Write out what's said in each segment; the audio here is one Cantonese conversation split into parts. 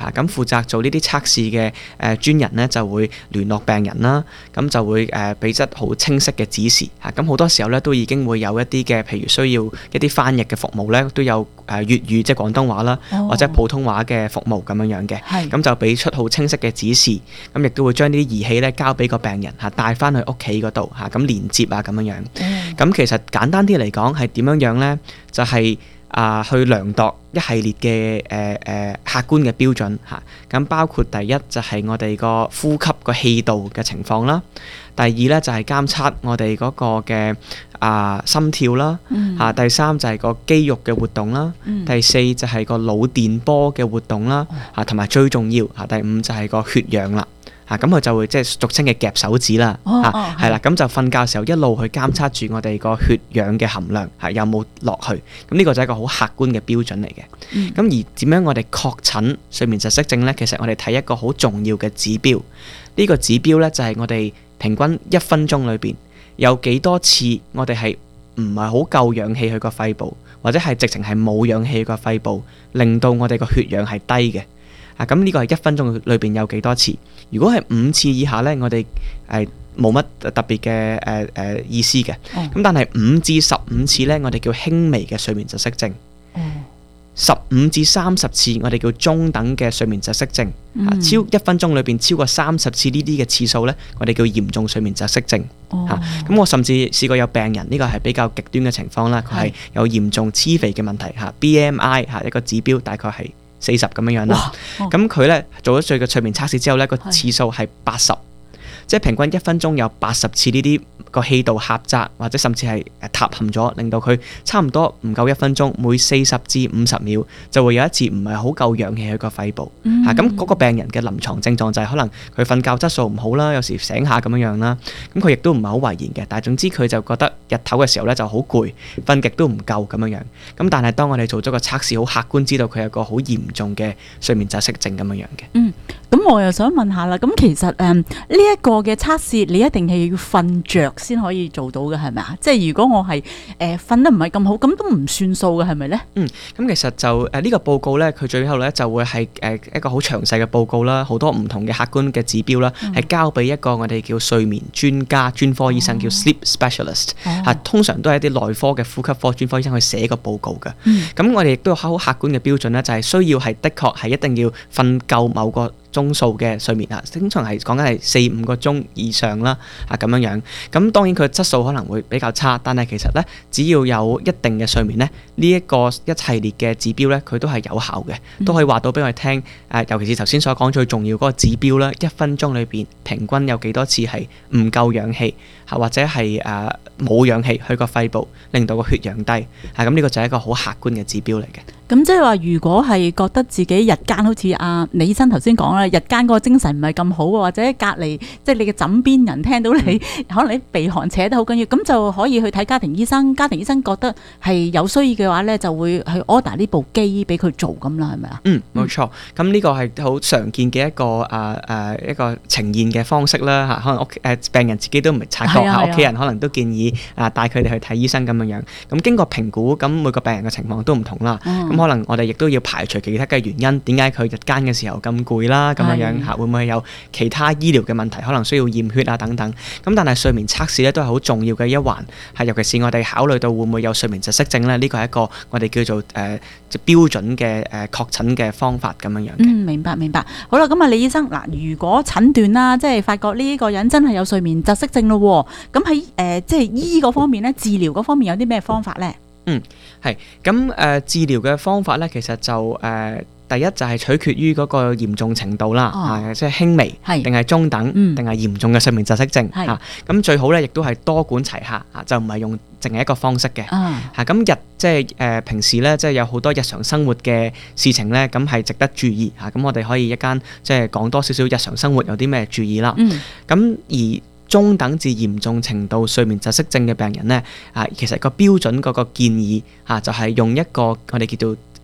嚇，咁負責做呢啲測試嘅專人咧就會聯絡病人啦，咁就會俾出好清晰嘅指示嚇，咁好多時候咧都已經會有一啲嘅，譬如需要一啲翻譯嘅服務咧，都有粵語即係廣東話啦，或者普通話嘅服務咁樣嘅，咁就俾出好清晰嘅指示，咁亦都會將呢啲儀器咧交俾個病人嚇，帶翻去屋企嗰度嚇，咁連接啊咁樣。咁其實簡單啲嚟講係點樣咧？就係去量度一系列嘅客觀嘅標準嚇，咁包括第一就係我哋個呼吸個氣道嘅情況啦，第二咧就係監測我哋嗰個嘅心跳啦，第三就係個肌肉嘅活動啦，第四就係個腦電波嘅活動啦，同埋最重要第五就係個血氧啦。咁佢就會即係俗稱嘅夾手指啦，係啦，咁就瞓覺嘅時候一路去監測住我哋個血氧嘅含量有冇落去，咁呢個就係一個好客觀嘅標準嚟嘅。咁而點樣我哋確診睡眠窒息症呢？其實我哋睇一個好重要嘅指標，呢個指標呢，就係我哋平均1分鐘裏邊有幾多次我哋係唔係好夠氧氣去個肺部，或者係直情係冇氧氣去個肺部，令到我哋個血氧係低嘅。咁呢個係1分鐘裏邊有幾多次？如果係5次以下呢，我哋冇乜特別嘅意思嘅。咁但係5至15次呢，我哋叫輕微嘅睡眠窒息症。15至30次我哋叫中等嘅睡眠窒息症。超1分鐘裏邊超過30次呢啲嘅次數呢，我哋叫嚴重睡眠窒息症。咁我甚至試過有病人，呢個係比較極端嘅情況啦，佢係有嚴重黐肥嘅問題BMI 一個指標大概係40咁樣啦，咁佢咧做咗最嘅睡眠測試之後咧，個次數係80，即係平均1分鐘有80次呢啲個氣道狹窄或者甚至係塌陷咗，令到佢差唔多唔夠1分鐘，每40至50秒就會有一次唔係好夠氧氣去個肺部。咁嗰個病人嘅臨床症狀就係可能佢瞓覺質素唔好啦，有時醒下咁樣啦。咁佢亦都唔係好遺言嘅，但係總之佢就覺得日頭嘅時候咧就好攰，瞓極都唔夠咁樣。咁但係當我哋做咗個測試，好客觀知道佢有個好嚴重嘅睡眠窒息症咁樣嘅。 咁我又想問下啦，咁其實呢一個嘅測試，你一定係要瞓着先可以做到嘅，係咪啊？即係如果我係瞓得唔係咁好，咁都唔算數嘅，係咪咧？ 咁其實就呢個報告咧，佢最後咧就會係一個好詳細嘅報告啦，好多唔同嘅客觀嘅指標啦，係交俾一個我哋叫睡眠專家專科醫生，叫 sleep specialist。通常都係一啲內科嘅呼吸科專科醫生去寫個報告嘅。咁我哋亦都有好客觀嘅標準咧，就係需要係的確係一定要瞓夠某個鐘數嘅睡眠通常係講緊係4-5個鐘以上啦，咁樣。咁當然佢質素可能會比較差，但係其實咧，只要有一定嘅睡眠咧，呢一個一系列嘅指標咧，佢都係有效嘅，都可以話到俾我哋聽。尤其是頭先所講最重要嗰個指標啦，1分鐘裏邊平均有幾多次係唔夠氧氣，或者係冇氧氣去個肺部，令到個血氧低。咁呢個就係一個好客觀嘅指標嚟嘅。 咁即係話，如果係覺得自己日間好似李醫生頭先講啦，日間嗰個精神唔係咁好，或者隔離即係你嘅枕邊人聽到你可能你鼻鼾扯得好緊要，咁就可以去睇家庭醫生。家庭醫生覺得係有需要嘅話咧，就會去 order 呢部機俾佢做咁啦，係咪啊？ 冇錯。咁呢個係好常見嘅一個呈現嘅方式啦。可能病人自己都唔係察覺，屋企人可能都建議帶佢哋去睇醫生咁樣。咁經過評估，咁每個病人嘅情況都唔同啦。咁可能我哋亦都要排除其他嘅原因，點解佢日間嘅時候咁攰啦？咁樣會唔會有其他醫療嘅問題？可能需要驗血等等。咁但係睡眠測試咧都係好重要嘅一環，尤其是我哋考慮到會唔會有睡眠窒息症咧？呢個係一個我哋叫做標準嘅確診嘅方法咁樣嘅。 明白。好啦，咁李醫生嗱，如果診斷啦，即係發覺呢個人真係有睡眠窒息症咯，咁喺即係醫嗰方面咧，治療嗰方面有啲咩方法咧？ 係咁治療嘅方法咧，其實就第一就係取決於嗰個嚴重程度啦，即係輕微定係中等定係嚴重嘅睡眠窒息症。咁最好咧，亦都係多管齊下，就唔係用淨係一個方式嘅。咁即係平時咧，即係有好多日常生活嘅事情咧，咁係值得注意嚇。咁我哋可以一間即係講多少少日常生活有啲咩注意啦。咁而中等至嚴重程度睡眠窒息症嘅病人咧，其實個標準嗰個建議就係用一個我哋叫做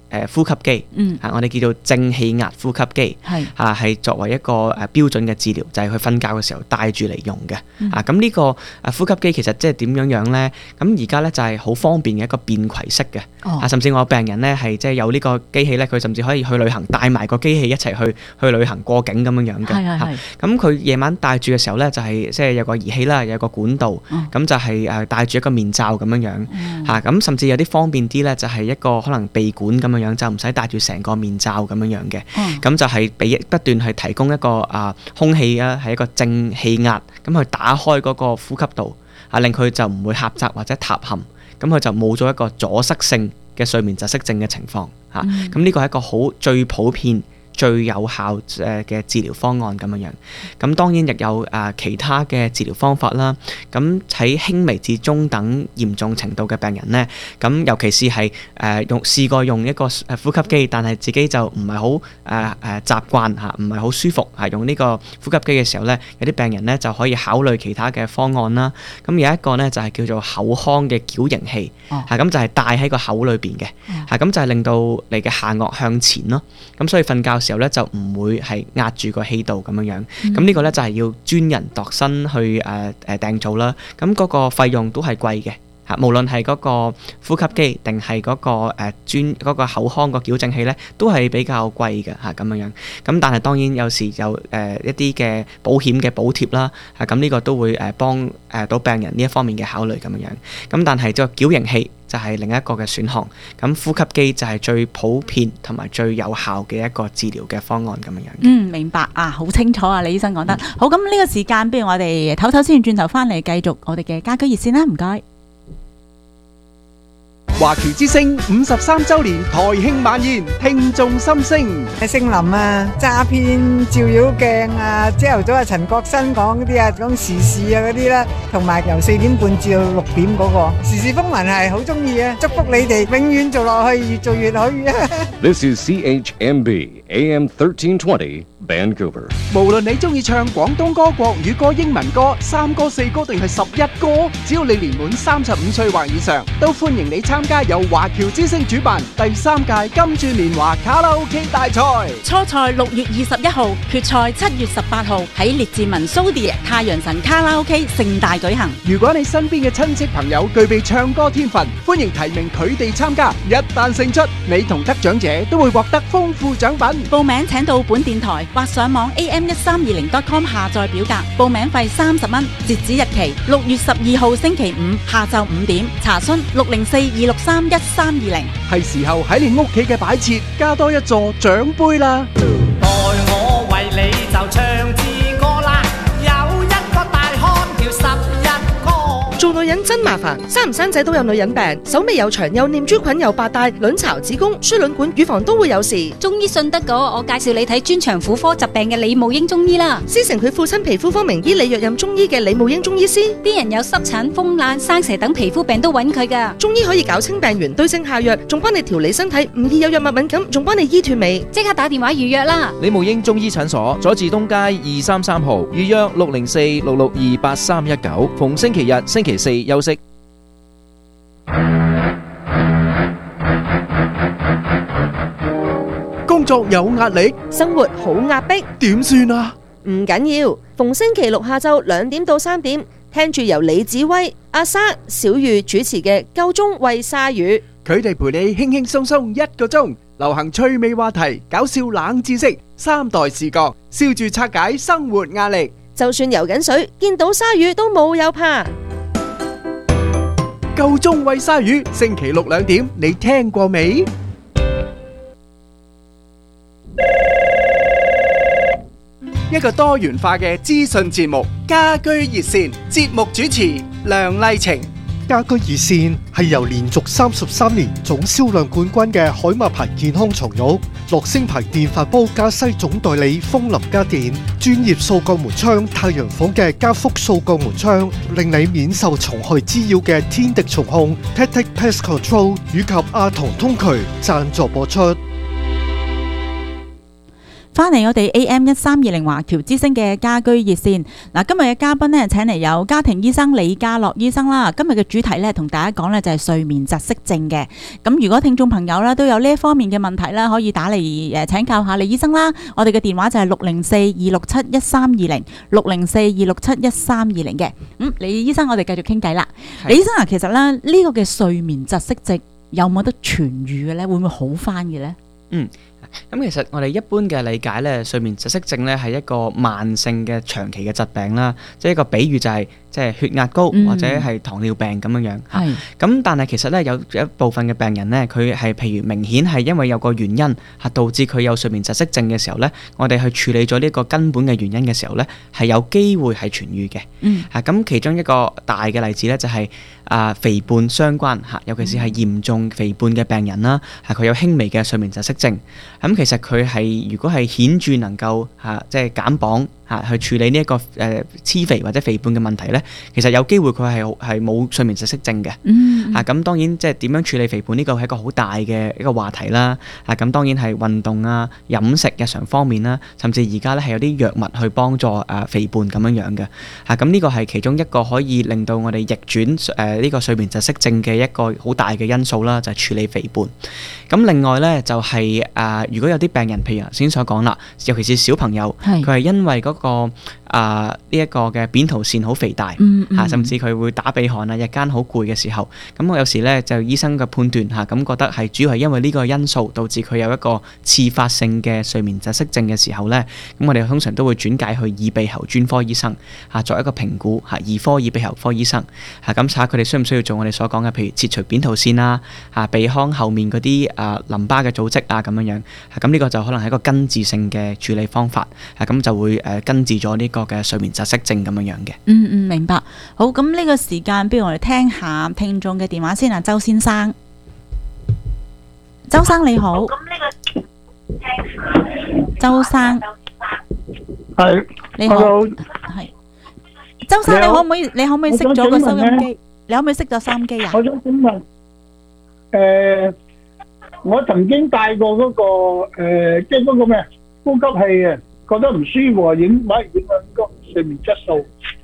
呼吸機，我哋叫做正氣壓呼吸機，係作為一個標準嘅治療，就係佢瞓覺嘅時候帶住嚟用嘅。咁呢個呼吸機其實即係點樣咧？咁而家咧就係好方便嘅一個便攜式嘅，甚至我病人咧係即係有呢個機器咧，佢甚至可以去旅行帶埋個機器一齊去旅行過境咁樣嘅。咁佢夜晚戴住嘅時候咧，就係即係有個儀器啦，有個管道，咁就係戴住一個面罩咁樣咁甚至有啲方便啲咧，就係一個可能鼻管咁樣，就唔使戴住成個面罩咁樣嘅。咁就係不斷係提供一個空氣啊，係一個正氣壓，咁去打開嗰個呼吸道，令佢就唔會狹窄或者塌陷，咁佢就冇咗一個阻塞性嘅睡眠窒息症嘅情況。咁呢個係一個最普遍、最有效嘅治療方案咁樣。咁當然亦有其他嘅治療方法啦。咁喺輕微至中等嚴重程度嘅病人呢，咁尤其是係試過用一個呼吸機，但係自己就唔係好習慣唔係好舒服用呢個呼吸機嘅時候呢，有啲病人呢就可以考慮其他嘅方案啦。咁有一個呢，就係叫做口腔嘅矯形器，咁就係戴喺個口裏邊嘅，咁就係令到你嘅下顎向前咯。咁所以瞓覺時候咧就唔會係壓住個氣道咁樣。咁呢個咧就係要專人度身去訂做啦。咁嗰個費用都係貴嘅。無論係嗰個呼吸機定係嗰個嗰個口腔個矯正器咧，都係比較貴嘅咁樣。咁但係當然有時有一啲嘅保險嘅補貼啦，咁呢個都會幫到病人呢一方面嘅考慮咁樣。咁但係個矯形器就係另一個嘅選項。咁呼吸機就係最普遍同埋最有效嘅一個治療嘅方案咁樣。 明白啊，好清楚啊，李醫生講得好。咁呢個時間，不如我哋唞唞先，轉頭翻嚟繼續我哋嘅家居熱線啦，唔該。 華僑之聲53週年台慶晚宴，聽眾心聲。 姓林啊，詐騙照妖鏡啊，朝頭早啊陳國新講嗰啲啊，講時事啊嗰啲啦，同埋由4點半至到6點嗰個時事風雲係好中意啊，祝福你哋永遠做落去，越做越好啊 ！This is CHMB AM 1320 Vancouver。 無論你中意唱廣東歌、國語歌、英文歌、3歌、4歌定係11歌，只要你年滿35歲或以上，都歡迎你參加由華僑之聲主辦第3屆金鑽年華卡拉 OK 大賽。 初賽6月21號，決賽7月18號喺列治文蘇迪太陽神卡拉 OK 盛大舉行。 如果你身邊嘅親戚朋友具備唱歌天分，歡迎提名佢哋參加。一旦勝出，你同得獎者都會獲得豐富獎品。 報名請到本電台或上網 am1320.com 下載表格，報名費30蚊，截止日期6月12號星期五下晝5點。查詢604-263-1320。 係時候喺你屋企嘅擺設加多一座獎杯啦！ 待我為你就唱支歌啦，有一個大漢叫11哥。 做女人真麻煩，生唔生仔都有女人病，手尾又長，又念珠菌，又白帶，卵巢、子宮、輸卵管、乳房都會有事。 中醫信得過，我介紹你睇專長婦科疾病嘅李慕英中醫啦。 師承佢父親皮膚科名醫李若任中醫嘅李慕英中醫師， 啲人有濕疹、風癩、生蛇等皮膚病都揾佢噶。 中醫可以搞清病源，對症下藥，仲幫你調理身體，唔易有藥物敏感，仲幫你醫脫尾。 即刻打電話預約啦！ 李慕英中醫診所，佐治東街233號，預約604-662-8319，逢星期日、星期四休息。 工作有壓力， 生活好壓迫， 點算啊？ 唔緊要，逢星期六下晝2點到3點，聽住由李子威、阿莎、小玉主持嘅《夠鐘喂鯊魚》， 佢哋陪你輕輕鬆鬆1個鐘，流行趣味話題、搞笑冷知識、3代視覺，笑住拆解生活壓力。 就算游緊水，見到鯊魚都冇有怕。 夠鐘喂鯊魚，星期六2點，你聽過未？一個多元化嘅資訊節目，家居熱線，節目主持梁麗晴。 家居熱線係由連續33年總銷量冠軍嘅海馬牌健康床褥、樂聲牌電飯煲加西總代理風林家電、專業掃鋼門窗太陽房嘅加福掃鋼門窗，令你免受蟲害滋擾嘅天敵蟲控 Tactic Pest Control 以及阿童通渠贊助播出。 翻嚟我哋 AM1320華僑之聲嘅家居熱線。嗱，今日嘅嘉賓呢，請嚟有家庭醫生李家樂醫生啦。今日嘅主題呢，同大家講呢就係睡眠窒息症嘅。咁如果聽眾朋友呢都有呢一方面嘅問題啦，可以打嚟請教下李醫生啦。我哋嘅電話就係604-267-1320，604-267-1320嘅。李醫生，我哋繼續傾偈啦。李醫生啊，其實咧呢個嘅睡眠窒息症有冇得痊癒嘅咧？會唔會好翻嘅咧？ 咁其實我哋一般嘅理解咧，睡眠窒息症咧係一個慢性嘅長期嘅疾病啦，即係一個比喻就係即係血壓高或者係糖尿病咁樣樣嚇。咁但係其實咧有一部分嘅病人咧，佢係譬如明顯係因為有個原因係導致佢有睡眠窒息症嘅時候咧，我哋去處理咗呢個根本嘅原因嘅時候咧，係有機會係痊癒嘅。咁其中一個大嘅例子咧就係肥胖相關嚇，尤其是係嚴重肥胖嘅病人啦，佢有輕微嘅睡眠窒息症。咁其實佢係如果係顯著能夠即係減磅去處理呢一個黐肥或者肥胖嘅問題咧，其實有機會佢係冇睡眠窒息症嘅。咁當然即係點樣處理肥胖呢個係一個好大嘅一個話題啦。咁當然係運動啊、飲食、日常方面啦，甚至而家咧係有啲藥物去幫助肥胖咁樣樣嘅。咁呢個係其中一個可以令到我哋逆轉呢個睡眠窒息症嘅一個好大嘅因素啦，就係處理肥胖。咁另外咧就係如果有啲病人，譬如頭先所講啦，尤其是小朋友，佢係因為嗰個呢一個嘅扁桃腺好肥大，甚至佢會打鼻鼾啊，日間好攰嘅時候，咁我有時咧就醫生嘅判斷咁覺得係主要係因為呢個因素導致佢有一個次發性嘅睡眠窒息症嘅時候咧，咁我哋通常都會轉介去耳鼻喉專科醫生作一個評估，兒科耳鼻喉科醫生咁睇下佢哋需唔需要做我哋所講嘅，譬如切除扁桃腺啦，鼻腔後面嗰啲淋巴嘅組織啊咁樣樣，咁呢個就可能係一個根治性嘅處理方法，咁就會根治咗呢個嘅睡眠窒息症咁樣樣嘅。 明白。好，咁呢個時間，不如我哋聽下聽眾嘅電話先啊，周先生。周生你好。周生。 係。 你好。係。周生，你可唔可以熄咗個收音機？你可唔可以熄咗收音機啊？ 我想請問，我曾經戴過嗰個即係嗰個咩呼吸器啊，覺得唔舒服，影響個睡眠質素。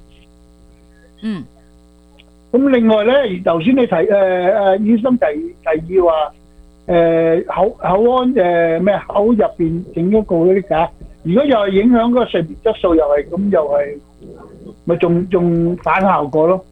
咁另外咧，頭先你提醫生提議話口腔咩口入邊整一個嗰啲架，如果又係影響嗰個睡眠質素，又係咁，又係咪仲反效果咯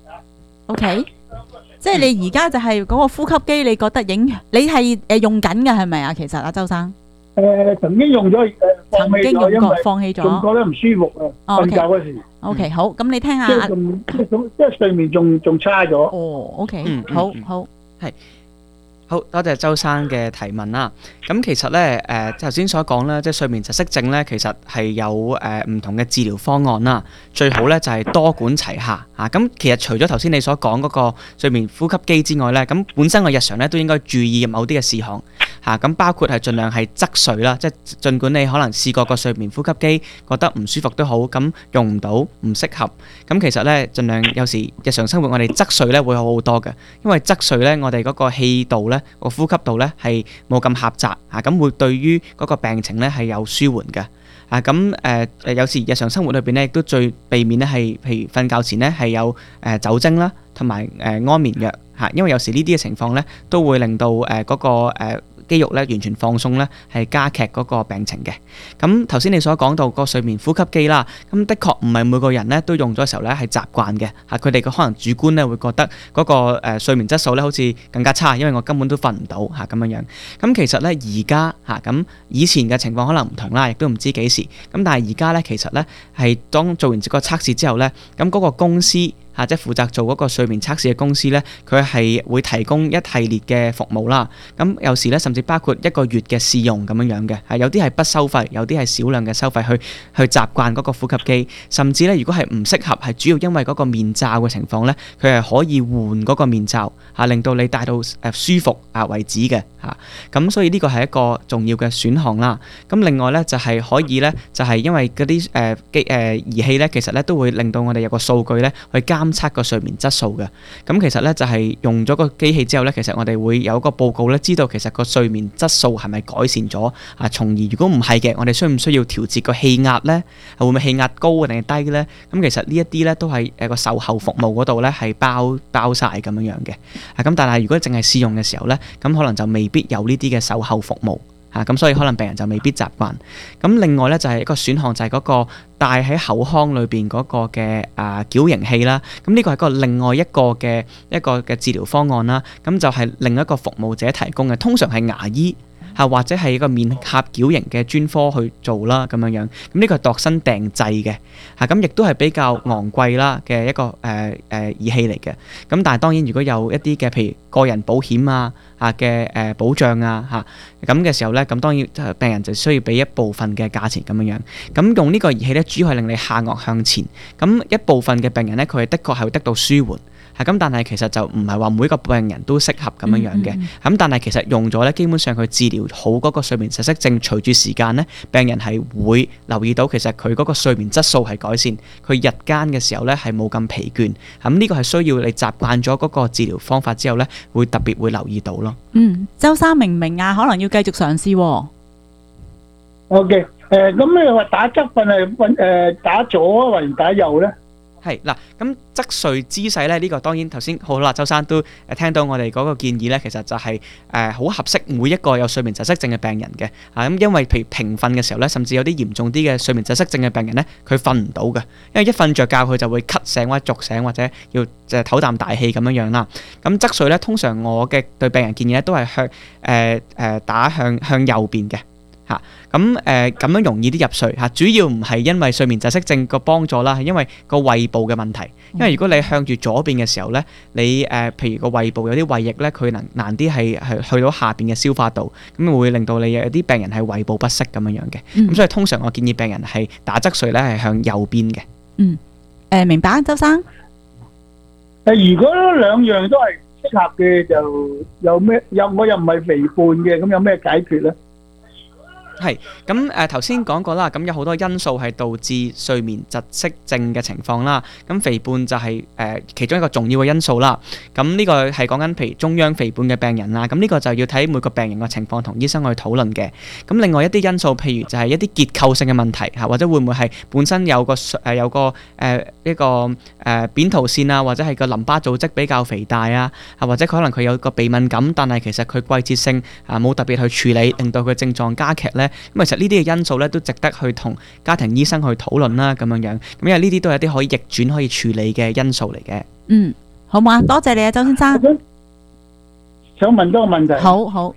？OK。即係你而家就係嗰個呼吸機，你覺得影響？你係用緊嘅係咪啊？其實阿周生， 曾經用咗， 曾經用過，放棄咗， 仲覺得唔舒服啊！瞓覺嗰時。 OK，好，咁你聽下。 即係睡眠仲差咗。 OK，好， 係。好多謝周生嘅提問啦。咁其實咧，頭先所講咧，即係睡眠窒息症咧，其實係有唔同嘅治療方案啦。最好咧就係多管齊下嚇。咁其實除咗頭先你所講嗰個睡眠呼吸機之外咧，咁本身我日常咧都應該注意某啲嘅事項嚇。咁包括係盡量係側睡啦，即係儘管你可能試過個睡眠呼吸機覺得唔舒服都好，咁用唔到唔適合。咁其實咧盡量有時日常生活我哋側睡咧會好好多嘅，因為側睡咧我哋嗰個氣道咧，個呼吸道咧係冇咁狹窄咁會對於嗰個病情咧係有舒緩嘅有時日常生活裏邊咧亦都最避免咧係譬如瞓覺前咧係有酒精啦，同埋安眠藥因為有時呢啲嘅情況咧都會令到嗰個肌肉咧完全放鬆咧，係加劇嗰個病情嘅。咁頭先你所講到個睡眠呼吸機啦，咁的確唔係每個人咧都用咗嘅時候咧係習慣嘅嚇，佢哋可能主觀咧會覺得嗰個睡眠質素咧好似更加差，因為我根本都瞓唔到嚇咁樣樣。咁其實咧而家嚇咁以前嘅情況可能唔同啦，亦都唔知幾時。咁但係而家咧其實咧係當做完個測試之後咧，咁嗰個公司即係負責做嗰個睡眠測試嘅公司咧，佢係會提供一系列嘅服務啦。咁有時咧，甚至包括1個月嘅試用咁樣樣嘅，有啲係不收費，有啲係少量嘅收費去習慣嗰個呼吸機。甚至咧，如果係唔適合，係主要因為嗰個面罩嘅情況咧，佢係可以換嗰個面罩令到你戴到舒服為止嘅嚇。咁所以呢個係一個重要嘅選項啦。咁另外咧就係可以咧，就係因為嗰啲儀器咧，其實咧都會令到我哋有個數據咧去監監測個睡眠質素嘅。咁其實咧就係用咗個機器之後咧，其實我哋會有一個報告咧，知道其實個睡眠質素係咪改善咗啊？從而如果唔係嘅，我哋需唔需要調節個氣壓咧？會唔會氣壓高定係低咧？咁其實呢一啲咧都係個售後服務嗰度咧係包晒咁樣嘅。咁但係如果淨係試用嘅時候咧，咁可能就未必有呢啲嘅售後服務。咁所以可能病人就未必習慣。咁另外咧就係一個選項就係嗰個戴喺口腔裏邊嗰個嘅矯形器啦。咁呢個係另外一個嘅治療方案啦。咁就係另一個服務者提供嘅，通常係牙醫或者係一個面頰矯形嘅專科去做啦咁樣樣。咁呢個係度身訂製嘅。咁亦都係比較昂貴啦嘅一個儀器嚟嘅。咁但係當然如果有一啲嘅譬如個人保險嘅保障咁嘅時候咧，咁當然病人就需要俾一部分嘅價錢咁樣樣。咁用呢個儀器咧，主要係令你下顎向前。咁一部分嘅病人咧，佢係的確係會得到舒緩。咁但係其實就唔係話每個病人都適合咁樣樣嘅。咁但係其實用咗咧，基本上佢治療好嗰個睡眠窒息症，隨住時間咧，病人係會留意到其實佢嗰個睡眠質素係改善，佢日間嘅時候咧係冇咁疲倦。咁呢個係需要你習慣咗嗰個治療方法之後咧，會特別會留意到咯。 周生明唔明啊？可能要繼續嘗試喎。 OK，咁你話打側瞓係打左還是打右咧？ 係嗱，咁側睡姿勢咧，呢個當然頭先好啦，周生都聽到我哋嗰個建議咧，其實就係好合適每一個有睡眠窒息症嘅病人嘅。咁因為譬如平瞓嘅時候咧，甚至有啲嚴重啲嘅睡眠窒息症嘅病人咧，佢瞓唔到嘅，因為一瞓着覺佢就會咳醒或者濁醒或者要唞啖大氣咁樣樣啦。咁側睡咧，通常我嘅對病人建議咧都係打向右邊嘅。咁樣容易啲入睡。主要唔係因為睡眠窒息症個幫助啦，係因為個胃部嘅問題。因為如果你向住左邊嘅時候咧，你譬如個胃部有啲胃液咧，佢難啲係去到下邊嘅消化道，咁會令到你有啲病人係胃部不適咁樣樣嘅。咁所以通常我建議病人係打側睡咧係向右邊嘅。 明白，周生。 如果兩樣都係適合嘅，就我又唔係肥胖嘅，咁有咩解決咧？ 係咁頭先講過啦，咁有好多因素係導致睡眠窒息症嘅情況啦。咁肥胖就係其中一個重要嘅因素啦。咁呢個係講緊譬如中央肥胖嘅病人啦。咁呢個就要睇每個病人嘅情況同醫生去討論嘅。咁另外一啲因素，譬如就係一啲結構性嘅問題或者會唔會係本身有個一個扁桃腺啊，或者係個淋巴組織比較肥大啊，或者可能佢有個鼻敏感，但係其實佢季節性冇特別去處理，令到佢症狀加劇咧。咁其實呢啲嘅因素咧都值得去同家庭醫生去討論啦，咁樣樣。咁因為呢啲都係一啲可以逆轉可以處理嘅因素嚟嘅。 好唔好啊？多謝你啊，周先生。 想問多個問題。 好。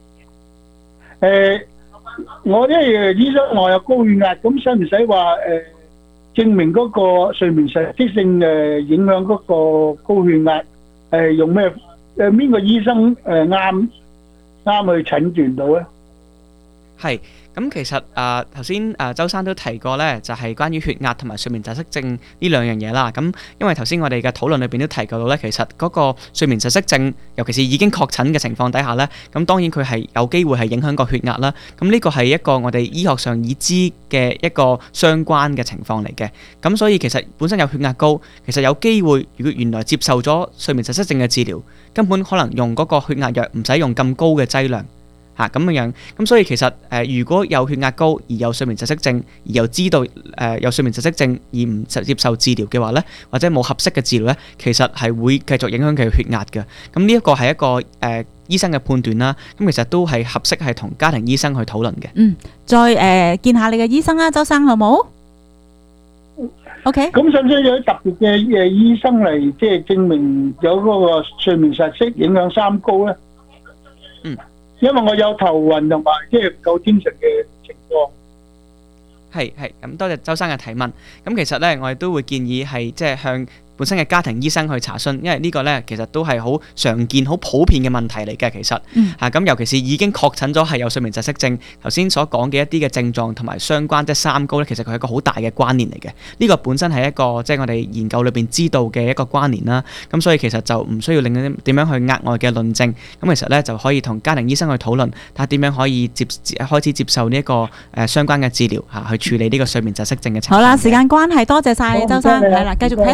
我因為醫生我有高血壓，咁使唔使話證明嗰個睡眠窒息症影響嗰個高血壓用咩邊個醫生啱去診斷到咧？ 係，咁其實頭先周生都提過咧，就係關於血壓同埋睡眠窒息症呢兩樣嘢啦。咁因為頭先我哋嘅討論裏邊都提過到咧，其實嗰個睡眠窒息症，尤其是已經確診嘅情況底下咧，咁當然佢係有機會係影響個血壓啦。咁呢個係一個我哋醫學上已知嘅一個相關嘅情況嚟嘅。咁所以其實本身有血壓高，其實有機會如果原來接受咗睡眠窒息症嘅治療，根本可能用嗰個血壓藥唔使用咁高嘅劑量。咁樣，咁所以其實如果有血壓高而有睡眠窒息症，而又知道有睡眠窒息症而唔接受治療嘅話咧，或者冇合適嘅治療咧，其實係會繼續影響佢嘅血壓嘅。咁呢一個係一個醫生嘅判斷啦。咁其實都係合適係同家庭醫生去討論嘅。 再見下你嘅醫生啦，周生好冇 ？OK。 咁使唔使有啲特別嘅醫生嚟即係證明有嗰個睡眠窒息影響三高咧？因為我有頭暈同埋即係唔夠精神嘅情況。 係咁，多謝周生嘅提問。咁其實咧，我哋都會建議係即係向本身嘅家庭醫生去查詢，因為呢個咧其實都係好常見、好普遍嘅問題嚟嘅。其實咁尤其是已經確診咗係有睡眠窒息症，頭先所講嘅一啲嘅症狀同埋相關即係三高咧，其實佢係一個好大嘅關聯嚟嘅。呢個本身係一個即係我哋研究裏邊知道嘅一個關聯啦。咁所以其實就唔需要令點樣去額外嘅論證。咁其實咧就可以同家庭醫生去討論，睇下點樣可以開始接受呢一個相關嘅治療去處理呢個睡眠窒息症嘅情況。 好啦，時間關係，多謝晒周生。係啦，繼續睇下醫生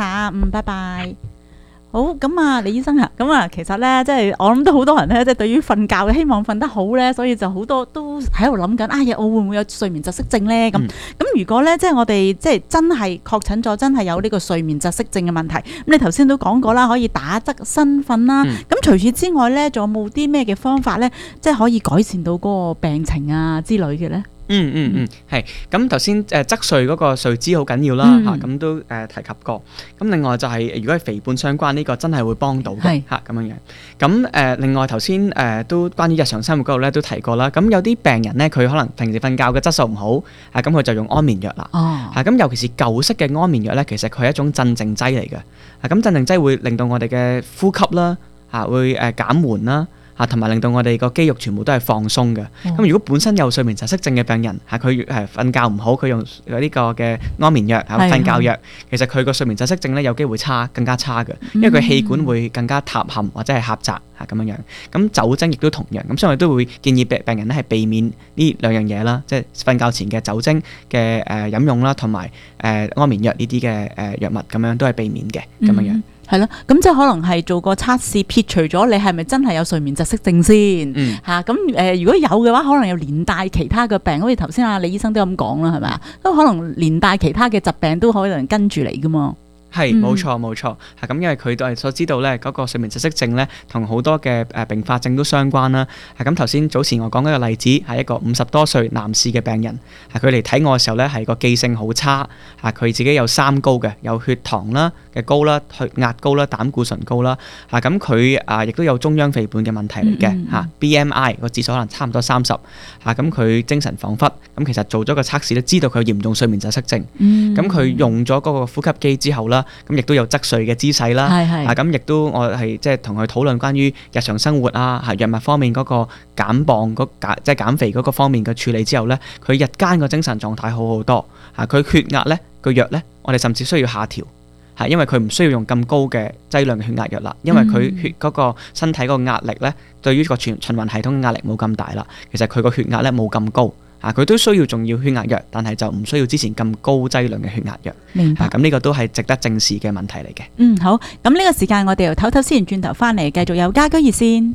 下，拜拜。好，咁啊，李醫生啊，咁啊，其實咧，即係我諗都好多人咧，即係對於瞓覺希望瞓得好咧，所以就好多都喺度諗緊，我會唔會有睡眠窒息症咧？咁如果咧，即係我哋即係真係確診咗，真係有呢個睡眠窒息症嘅問題，咁你頭先都講過啦，可以打側身瞓啦。咁除此之外咧，仲有冇啲咩嘅方法咧，即係可以改善到嗰個病情啊之類嘅咧？ 係咁頭先側睡嗰個睡姿好緊要啦嚇，咁都提及過。咁另外就係如果係肥胖相關呢個真係會幫到嘅嚇咁樣樣。咁另外頭先都關於日常生活嗰度咧都提過啦。咁有啲病人咧佢可能平時瞓覺嘅質素唔好，咁佢就用安眠藥啦。咁尤其是舊式嘅安眠藥咧，其實佢係一種鎮靜劑嚟嘅。咁鎮靜劑會令到我哋嘅呼吸啦會減緩啦。同埋令到我哋個肌肉全部都係放鬆嘅。咁如果本身有睡眠窒息症嘅病人，佢瞓覺唔好，佢用呢個嘅安眠藥瞓覺藥，其實佢個睡眠窒息症咧有機會更加差嘅，因為佢氣管會更加塌陷或者係狹窄咁樣樣。咁酒精亦都同樣，咁所以我都會建議病人咧係避免呢兩樣嘢啦，即係瞓覺前嘅酒精嘅飲用啦，同埋安眠藥呢啲嘅藥物咁樣都係避免嘅咁樣樣。 係咯，咁即係可能係做個測試，撇除咗你係咪真係有睡眠窒息症先嚇。咁如果有嘅話，可能又連帶其他嘅病，好似頭先李醫生都咁講啦，係咪啊？都可能連帶其他嘅疾病都可能跟住嚟噶嘛。 係冇錯冇錯，咁因為佢都係所知道咧，嗰個睡眠窒息症咧，同好多嘅併發症都相關啦。咁頭先早前我講嗰個例子係一個50多歲男士嘅病人，佢嚟睇我嘅時候咧係個記性好差，佢自己有三高嘅，有血糖啦嘅高啦、血壓高啦、膽固醇高啦。咁佢亦都有中央肥胖嘅問題嚟嘅，BMI 個指數可能差唔多30。咁佢精神恍惚，咁其實做咗個測試都知道佢有嚴重睡眠窒息症。咁佢用咗嗰個呼吸機之後啦。咁亦都有側睡嘅姿勢啦，咁亦都我係即係同佢討論關於日常生活藥物方面嗰個減磅即係減肥嗰個方面嘅處理之後咧，佢日間個精神狀態好好多，佢血壓咧個藥咧，我哋甚至需要下調，因為佢唔需要用咁高嘅劑量嘅血壓藥啦，因為佢血嗰個身體嗰個壓力咧，對於個循環系統嘅壓力冇咁大啦，其實佢個血壓咧冇咁高。佢都需要仲要血壓藥，但係就唔需要之前咁高劑量嘅血壓藥。 明白。 咁呢個都係值得正視嘅問題嚟嘅。 好。咁呢個時間我哋又唞唞先，轉頭翻嚟繼續有家居熱線。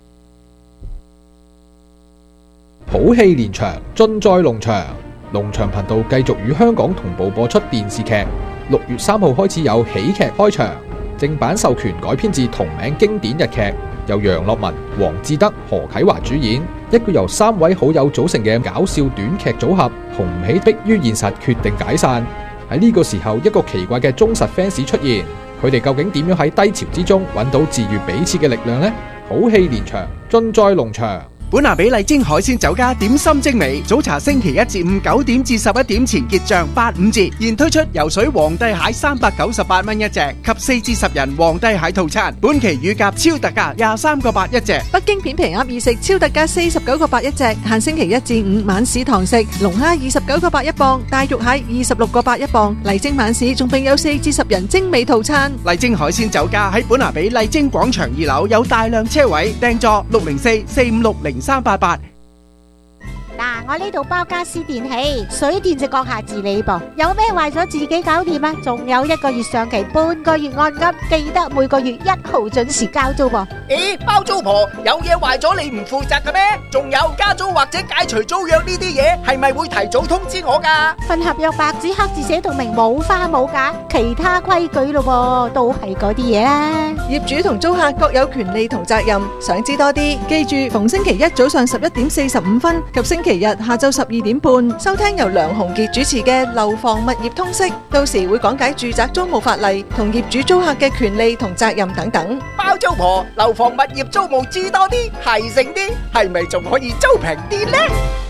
好戲連場，盡在龍翔。龍翔頻道繼續與香港同步播出電視劇。6月3號開始有喜劇開場，正版授權改編自同名經典日劇，由楊樂文、黃志德、何啟華主演。一個由3位好友組成嘅搞笑短劇組合，紅唔起迫於現實決定解散。喺呢個時候，一個奇怪嘅忠實 fans 出現，佢哋究竟點樣喺低潮之中揾到治愈彼此嘅力量呢？好戲連場，盡在龍翔。 本拿比麗晶海鮮酒家點心精美，早茶星期1至5 9點至11點前結賬85折，現推出游水皇帝蟹398蚊一隻及4至10人皇帝蟹套餐，本期乳鴿超特價23個8一隻， 北京片皮鴨意食超特價49個8一隻，限星期1至5晚市堂食，龍蝦29個8一磅，大肉蟹26個8一磅，麗晶晚市仲並有4至10人精美套餐。 麗晶海鮮酒家喺本拿比麗晶廣場2樓有大量車位，訂座604-456-0388。 我呢度包家私電器，水電就閣下自理噃，有咩壞咗自己搞掂啊！仲有1個月上期，半個月按金，記得每個月1號準時交租噃。 咦，包租婆有嘢壞咗你唔負責嘅咩？仲有加租或者解除租約呢啲嘢，係咪會提早通知我㗎？ 份合約白紙黑字寫到明，冇花冇假，其他規矩咯，都係嗰啲嘢啦。 業主同租客各有權利同責任，想知多啲，記住逢星期一早上11點45分及星期日下晝12點半，收聽由梁鴻傑主持嘅《樓房物業通識》，到時會講解住宅租務法例同業主租客嘅權利同責任等等。 包租婆樓房物業租務知多啲，係醒啲，係咪仲可以租平啲呢？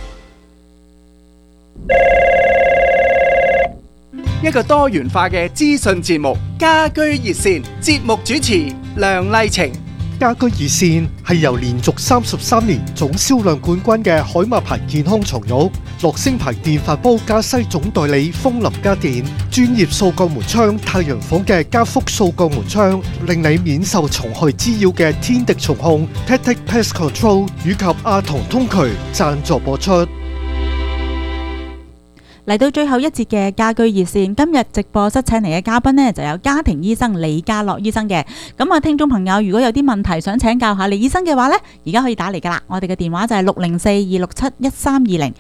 一個多元化嘅資訊節目，家居熱線，節目主持梁麗晴。 家居熱線係由連續33年總銷量冠軍嘅海馬牌健康床褥、樂聲牌電飯煲加西總代理風林家電、專業掃鋼門窗太陽房嘅加福掃鋼門窗，令你免受蟲害滋擾嘅天敵蟲控 Tactic Pest Control 以及阿童通渠贊助播出。 嚟到最後一節嘅家居熱線，今日直播室請嚟嘅嘉賓呢，就有家庭醫生李家樂醫生嘅。咁啊，聽眾朋友如果有啲問題想請教下李醫生嘅話呢，而家可以打嚟噶啦。我哋嘅電話就係604-267-1320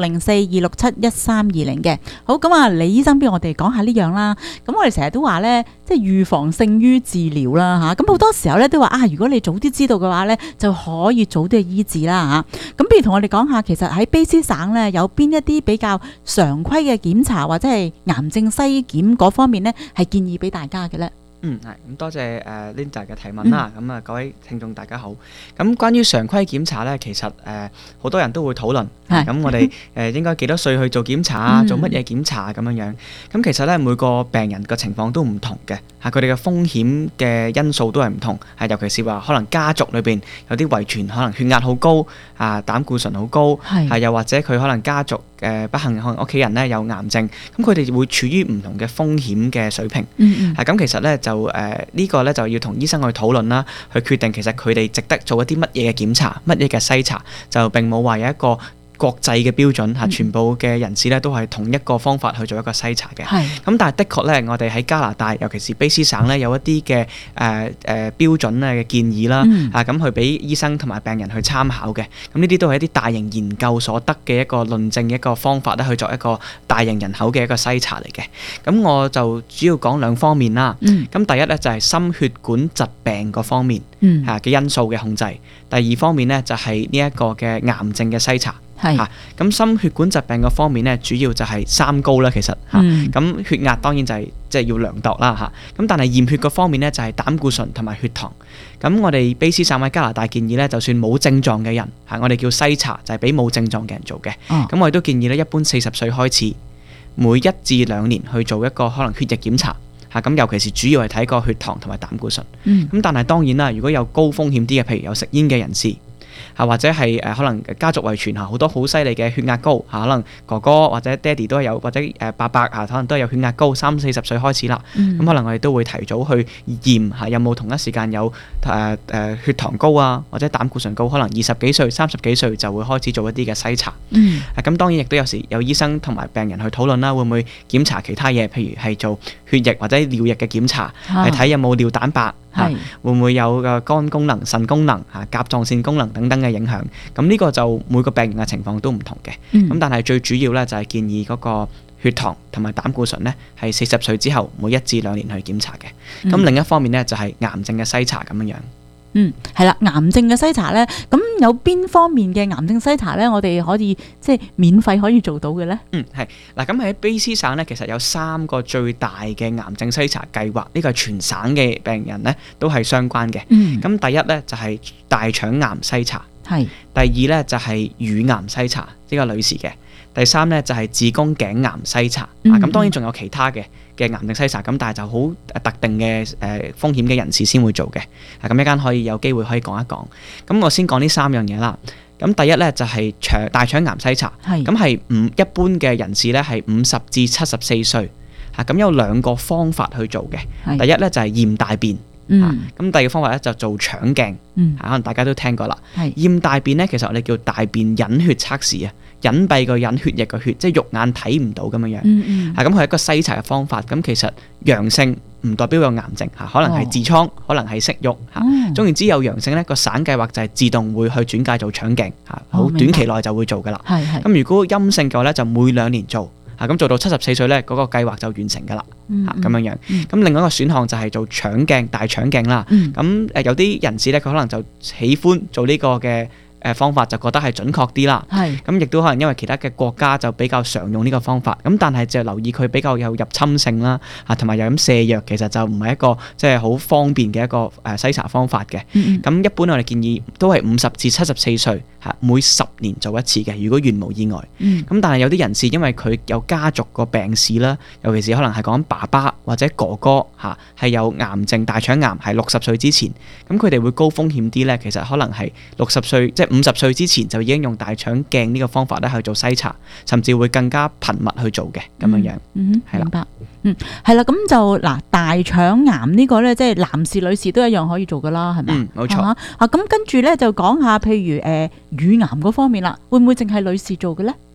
604-267-1320嘅。好，咁啊，李醫生俾我哋講下呢樣啦。咁我哋成日都話呢，即係預防勝於治療啦嚇。咁好多時候呢，都話啊，如果你早啲知道嘅話呢，就可以早啲去醫治啦嚇。咁不如同我哋講下，其實喺卑詩省呢，有邊一啲比較常規嘅檢查或者係癌症篩檢嗰方面呢，係建議俾大家嘅呢？ 係咁，多謝Linda 嘅提問啦。咁啊，各位聽眾大家好。咁關於常規檢查咧，其實好多人都會討論。咁我哋應該幾多歲去做檢查啊？做乜嘢檢查咁樣樣？咁其實咧，每個病人嘅情況都唔同嘅，佢哋嘅風險嘅因素都係唔同。尤其是話可能家族裏邊有啲遺傳，可能血壓好高啊，膽固醇好高，又或者佢可能家族不幸可能屋企人咧有癌症，咁佢哋會處於唔同嘅風險嘅水平。咁其實咧就呢個咧就要同醫生去討論啦，去決定其實佢哋值得做一啲乜嘢嘅檢查，乜嘢嘅篩查，就並冇話有一個國際嘅標準嚇，全部嘅人士咧都係同一個方法去做一個篩查嘅。咁但係的確咧，我哋喺加拿大，尤其是卑詩省咧，有一啲嘅標準嘅建議啦，咁去俾醫生同埋病人去參考嘅。咁呢啲都係一啲大型研究所得嘅一個論證一個方法咧，去作一個大型人口嘅一個篩查嚟嘅。咁我就主要講兩方面啦。咁第一咧就係心血管疾病嗰方面嘅因素嘅控制。第二方面咧就係呢一個嘅癌症嘅篩查。咁心血管疾病嘅方面咧，主要就係三高啦，其實咁血壓當然就係即係要量度啦嚇。咁但係驗血嘅方面咧，就係膽固醇同埋血糖。咁我哋卑詩省喺加拿大建議咧，就算冇症狀嘅人我哋叫篩查，就係俾冇症狀嘅人做嘅。咁我哋都建議咧，一般40歲開始，每1至2年去做一個可能血液檢查。咁尤其是主要係睇個血糖同埋膽固醇。咁但係當然啦，如果有高風險啲嘅，譬如有食煙嘅人士。或者係可能家族遺傳好多好犀利嘅血壓高可能哥哥或者爹哋都有，或者伯伯可能都有血壓高，30-40歲開始啦。咁可能我哋都會提早去驗有冇同一時間有血糖高啊，或者膽固醇高，可能20幾歲、30幾歲就會開始做一啲嘅篩查。咁當然亦都有時有醫生同埋病人去討論啦，會唔會檢查其他嘢，譬如係做血液或者尿液嘅檢查，係睇有冇尿蛋白。會唔會有個肝功能、腎功能、甲狀腺功能等等嘅影響？咁呢個就每個病人嘅情況都唔同嘅。咁但係最主要咧就係建議嗰個血糖同埋膽固醇咧係40歲之後每1至2年去檢查嘅。咁另一方面咧就係癌症嘅篩查咁樣樣。 係啦，癌症嘅篩查咧，咁有邊方面嘅癌症篩查咧，我哋可以即係免費可以做到嘅咧？ 係嗱，咁喺卑詩省咧，其實有3個最大嘅癌症篩查計劃，呢個係全省嘅病人咧都係相關嘅。咁第一咧就係大腸癌篩查，第二咧就係乳癌篩查，呢個女士嘅。第3咧就係子宮頸癌篩查。咁當然仲有其他嘅癌症篩查，咁但係就好特定嘅風險嘅人士先會做嘅。咁一間可以有機會可以講一講。咁我先講呢3樣嘢啦。咁第一咧就係大腸癌篩查，咁係一般嘅人士咧係50至74歲。咁有2個方法去做嘅。第一咧就係驗大便。咁第二個方法咧就做腸鏡。可能大家都聽過啦。驗大便咧，其實我哋叫大便隱血測試啊。隱蔽個隱，血液個血，即係肉眼睇唔到咁樣樣。咁佢係一個篩查嘅方法。咁其實陽性唔代表有癌症，可能係痔瘡，可能係息肉。總言之有陽性咧，個省計劃就係自動會去轉介做腸鏡，好短期內就會做噶啦。咁如果陰性嘅話咧，就每2年做。咁做到74歲咧，嗰個計劃就完成噶啦。咁樣樣。咁另外一個選項就係做腸鏡、大腸鏡啦。咁有啲人士咧，佢可能就喜歡做呢個嘅方法，就覺得係準確啲啦。咁亦都可能因為其他嘅國家就比較常用呢個方法。咁但係就留意佢比較有入侵性啦，同埋有咁瀉藥，其實就唔係一個即係好方便嘅一個篩查方法嘅。咁一般我哋建議都係50至74歲，每10年做一次嘅。如果原無意外。咁但係有啲人士因為佢有家族個病史啦，尤其是可能係講爸爸或者哥哥係有癌症大腸癌係60歲之前，咁佢哋會高風險啲咧。其實可能係60歲即係50歲之前就已經用大腸鏡呢個方法咧去做篩查，甚至會更加頻密去做嘅咁樣樣。 明白。係啦，咁就嗱大腸癌呢個咧，即係男士女士都一樣可以做噶啦，係咪？ 冇錯。 咁跟住咧就講下，譬如乳癌嗰方面啦，會唔會淨係女士做嘅咧？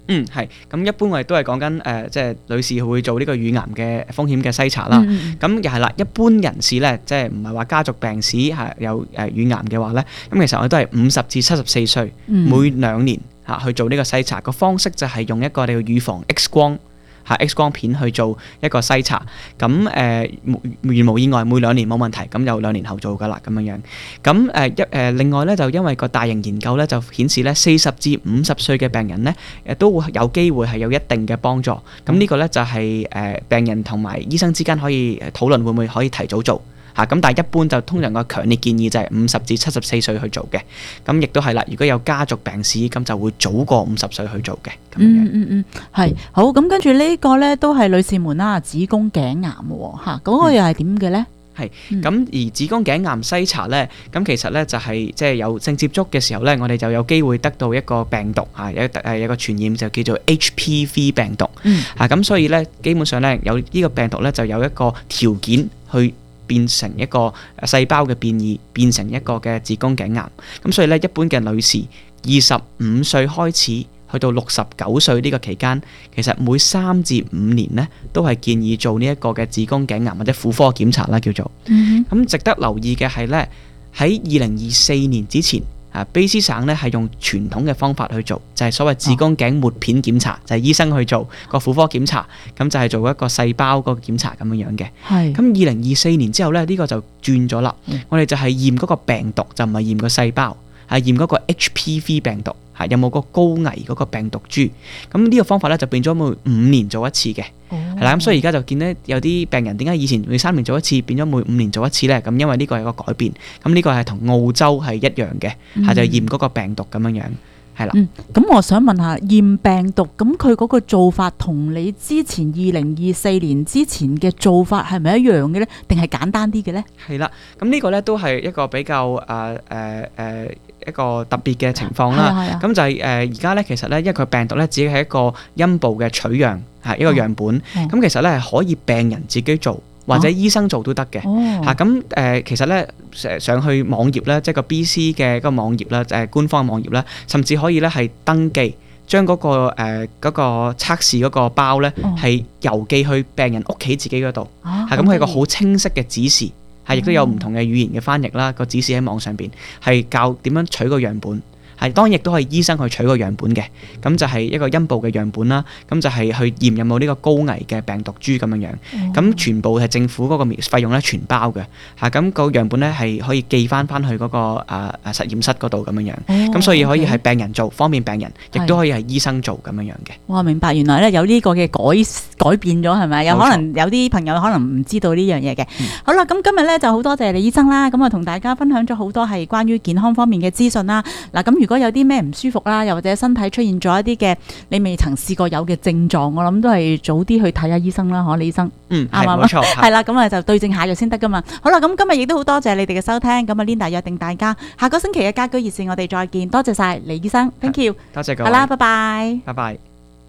係。咁一般我哋都係講緊即係女士會做呢個乳癌嘅風險嘅篩查啦。咁又係啦，一般人士咧，即係唔係話家族病史係有乳癌嘅話咧，咁其實我哋都係50至74歲，每2年去做呢個篩查。個方式就係用一個我哋嘅乳房 X 光片去做一個篩查，咁如無意外每2年冇問題，咁就2年後做噶啦咁樣樣。咁另外咧就因為個大型研究咧就顯示咧40至50歲嘅病人咧都會有機會係有一定嘅幫助。咁呢個咧就係病人同埋醫生之間可以討論會唔會可以提早做。咁但係一般就通常個強烈建議就係50至74歲去做嘅，咁亦都係啦。如果有家族病史，咁就會早過50歲去做嘅。 係好。咁跟住呢個咧都係女士們啦，子宮頸癌喎，嗰個又係點嘅咧？ 係咁而子宮頸癌篩查咧，咁其實咧就係即係有性接觸嘅時候咧，我哋就有機會得到一個病毒有個傳染就叫做 HPV 病毒。咁所以咧基本上咧有呢個病毒咧就有一個條件去變成一個細胞嘅變異，變成一個嘅子宮頸癌。咁所以咧，一般嘅女士25歲開始去到69歲呢個期間，其實每3至5年咧都係建議做呢一個嘅子宮頸癌或者婦科檢查啦，叫做。咁值得留意嘅係咧，喺2024年之前。卑詩省咧係用傳統嘅方法去做，就係所謂子宮頸抹片檢查，就係醫生去做個婦科檢查，咁就係做一個細胞個檢查咁樣樣嘅。咁2024年之後咧，呢個就轉咗啦。我哋就係驗嗰個病毒，就唔係驗個細胞，係驗嗰個 HPV 病毒，有冇個高危嗰個病毒株。咁呢個方法咧就變咗每5年做一次嘅。係啦，咁所以而家就見咧有啲病人點解以前每3年做一次，變咗每5年做一次咧？咁因為呢個係個改變，咁呢個係同澳洲係一樣嘅，就驗嗰個病毒咁樣樣，係啦。 咁我想問下驗病毒，咁佢嗰個做法同你之前2024年之前嘅做法係咪一樣嘅咧？定係簡單啲嘅咧？ 係啦，咁呢個咧都係一個比較一個特別嘅情況啦。咁就係而家咧，其實咧，因為佢病毒咧只係一個陰部嘅取樣，係一個樣本。咁其實咧係可以病人自己做，或者醫生做都得嘅。咁其實咧上去網頁咧，即係個 BC 嘅個網頁啦，官方網頁啦，甚至可以咧係登記，將嗰個測試嗰個包咧係郵寄去病人屋企自己嗰度。咁佢係個好清晰嘅指示。亦都有唔同嘅語言嘅翻譯啦，個指示喺網上邊係教點樣取個樣本。當然亦都係醫生去取個樣本嘅，咁就係一個陰部嘅樣本啦，咁就係去驗有冇呢個高危嘅病毒株咁樣樣，咁全部係政府嗰個費用咧全包嘅，咁個樣本咧係可以寄翻去嗰個實驗室嗰度咁樣樣，咁所以可以係病人做，方便病人，亦都可以係醫生做咁樣樣嘅。 哇，明白，原來咧有呢個嘅改變咗係咪？有可能有啲朋友可能唔知道呢樣嘢嘅。好啦，咁今日咧就好多謝李醫生啦，咁啊同大家分享咗好多係關於健康方面嘅資訊啦。嗱，咁如果有啲咩唔舒服啦，又或者身體出現咗一啲嘅你未曾試過有嘅症狀，我諗都係早啲去睇下醫生啦，李醫生。 係冇錯。 係啦，咁啊就對症下藥先得噶嘛。好啦，咁今日亦都好多謝你哋嘅收聽，咁啊 Linda 約定大家下個星期嘅家居熱線我哋再見，多謝晒李醫生 ，thank you。 多謝各位。 好啦，拜拜。 拜拜。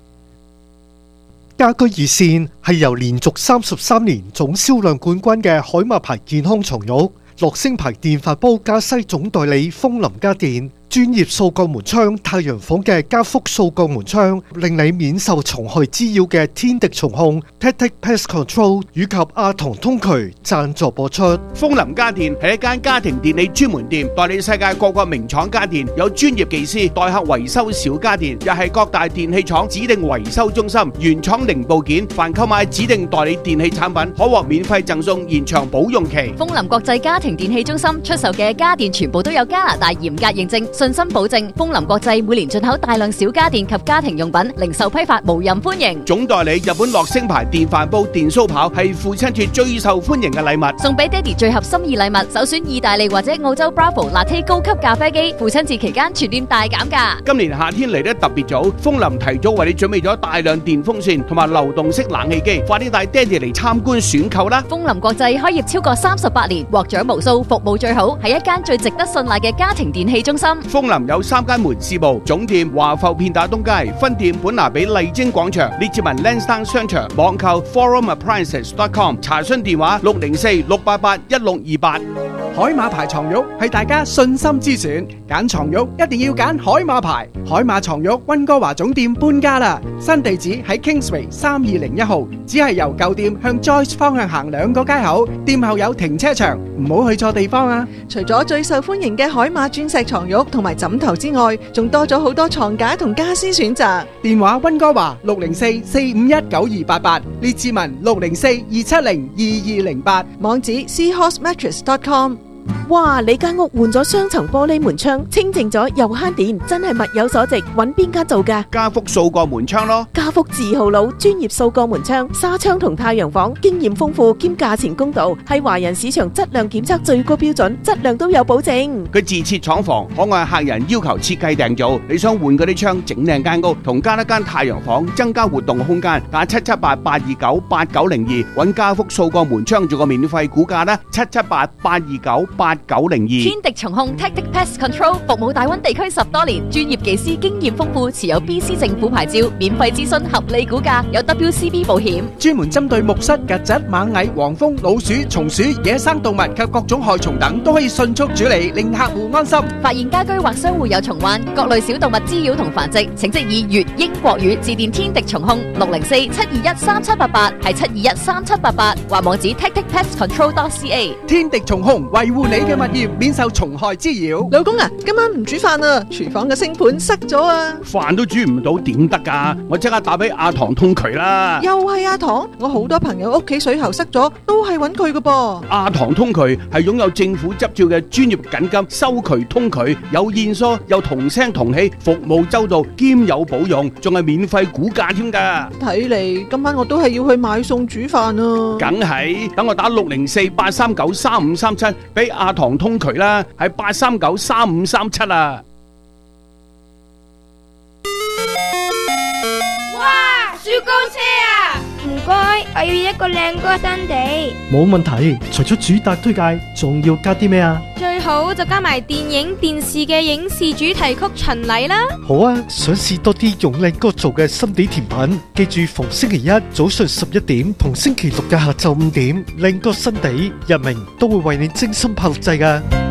家居熱線係由連續33年總銷量冠軍嘅海馬牌健康床褥、樂聲牌電飯煲加西總代理風林家電。專業掃鋼門窗、太陽房嘅加幅掃鋼門窗，令你免受蟲害滋擾嘅天敵蟲控 Tactic Pest Control 以及亞堂通渠贊助播出。 風林家電係一間家庭電器專門店，代理世界各個名廠家電，有專業技師代客維修小家電，又係各大電器廠指定維修中心，原廠零部件，凡購買指定代理電器產品，可獲免費贈送延長保用期。 風林國際家庭電器中心出售嘅家電全部都有加拿大嚴格認證。信心保證，風林國際每年進口大量小家電及家庭用品，零售批發無任歡迎。 總代理日本樂聲牌電飯煲、電燒刨係父親節最受歡迎嘅禮物， 送俾爹哋最合心意禮物，首選意大利或者澳洲 Bravo Latte 高級咖啡機。父親節期間全店大減價。 今年夏天嚟得特別早，風林提早為你準備咗大量電風扇同埋流動式冷氣機，快啲帶爹哋嚟參觀選購啦！ 風林國際開業超過38年，獲獎無數，服務最好，係一間最值得信賴嘅家庭電器中心。 楓林有3間門市部，總店華埠片打東街，分店本拿比麗晶廣場，列治文 Lansdowne 商場，網購 forumappliances.com， 查詢電話604-688-1628。 海馬牌床褥係大家信心之選，揀床褥一定要揀海馬牌。海馬床褥溫哥華總店搬家啦，新地址喺 Kingsway 3201號，只係由舊店向 Joyce 方向行2個街口，店後有停車場，唔好去錯地方啊！ 除咗最受歡迎嘅海馬鑽石床褥同埋枕頭之外，仲多咗好多床架同家私選擇。 電話溫哥華604-451-9288，列治文604-270-2208， 網址 seahorsemattress.com。 哇！你間屋換咗雙層玻璃門窗，清淨咗又慳電，真係物有所值。揾邊間做㗎？ 家福數個門窗咯。 家福字號佬，專業數個門窗、紗窗同太陽房，經驗豐富兼價錢公道，係華人市場質量檢測最高標準，質量都有保證。 佢自設廠房，可按客人要求設計訂造。你想換嗰啲窗，整靚間屋，同加一間太陽房，增加活動空間，打778-829-8902，揾家福數個門窗做個免費估價啦，778-829-8902。 天敵蟲控 Tactic Pest Control 服務大灣地區10多年，專業技師經驗豐富，持有 BC 政府牌照，免費諮詢合理估價，有 WCB 保險， 專門針對木虱、曱甴、螞蟻、黃蜂、老鼠、松鼠、野生動物及各種害蟲等，都可以迅速處理，令客戶安心。 發現家居或商戶有蟲患、各類小動物滋擾同繁殖，請即以粵英國語致電天敵蟲控604-721-3788，係721-3788，或網址 tacticpestcontrol.ca。 天敵蟲控維護你嘅物業免受蟲害滋擾。 老公啊，今晚唔煮飯啊，廚房嘅星盤塞咗啊！ 飯都煮唔到點得㗎？我即刻打俾阿唐通渠啦。 又係阿唐，我好多朋友屋企水喉塞咗，都係揾佢㗎噃。 阿唐通渠係擁有政府執照嘅專業緊急收渠通渠，有現疏，有同聲同氣，服務周到，兼有保用，仲係免費估價添㗎。 睇嚟今晚我都係要去買餸煮飯啊！ 梗係，等我打604-839-3537俾阿唐通渠啦，係839-3537啊！ 哇！雪糕車啊！唔該，我要一個靚歌新地。 冇問題，除咗主打推介，仲要加啲咩啊？ 最好就加埋電影、電視嘅影視主題曲巡禮啦。 好啊，想試多啲用靚歌做嘅心地甜品，記住逢星期一早上11點同星期六嘅下晝5點，靚歌新地日明都會為你精心拍錄製㗎。